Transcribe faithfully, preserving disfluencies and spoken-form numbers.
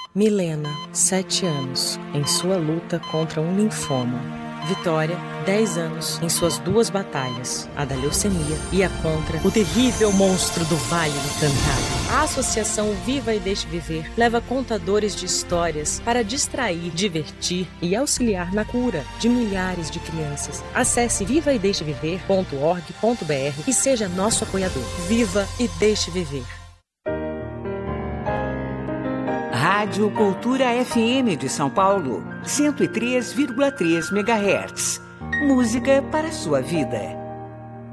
Milena, sete anos, em sua luta contra um linfoma. Vitória, dez anos, em suas duas batalhas, a da leucemia e a contra o terrível monstro do Vale Encantado. A Associação Viva e Deixe Viver leva contadores de histórias para distrair, divertir e auxiliar na cura de milhares de crianças. Acesse viva e deixe viver ponto org ponto br e seja nosso apoiador. Viva e Deixe Viver. Rádio Cultura F M de São Paulo, cento e três vírgula três megahertz. Música para a sua vida.